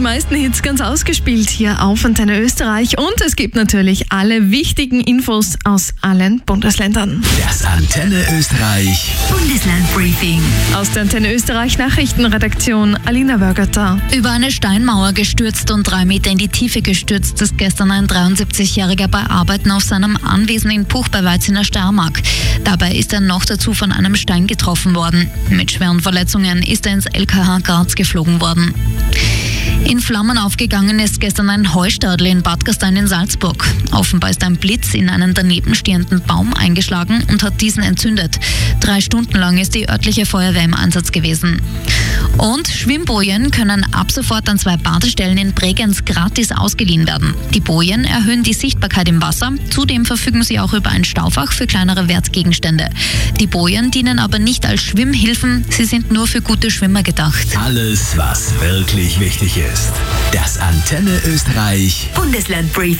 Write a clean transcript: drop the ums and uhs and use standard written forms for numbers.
meisten Hits ganz ausgespielt hier auf Antenne Österreich. Und es gibt natürlich alle wichtigen Infos aus allen Bundesländern. Das Antenne Österreich Bundeslandbriefing. Aus der Antenne Österreich Nachrichtenredaktion Alina Wörgötter. Über eine Steinmauer gestürzt und 3 Meter in die Tiefe gestürzt ist gestern ein 73-Jähriger bei Arbeiten auf seinem Anwesen in Puch bei Weiz in der Steiermark. Dabei ist er noch dazu von einem Stein getroffen worden. Mit schweren Verletzungen ist er ins LKH Graz geflogen worden. In Flammen aufgegangen ist gestern ein Heustadel in Bad Gastein in Salzburg. Offenbar ist ein Blitz in einen daneben stehenden Baum eingeschlagen und hat diesen entzündet. 3 Stunden lang ist die örtliche Feuerwehr im Einsatz gewesen. Und Schwimmbojen können ab sofort an 2 Badestellen in Bregenz gratis ausgeliehen werden. Die Bojen erhöhen die Sichtbarkeit im Wasser. Zudem verfügen sie auch über ein Staufach für kleinere Wertgegenstände. Die Bojen dienen aber nicht als Schwimmhilfen, sie sind nur für gute Schwimmer gedacht. Alles, was wirklich wichtig ist. Das Antenne Österreich Bundeslandbriefing.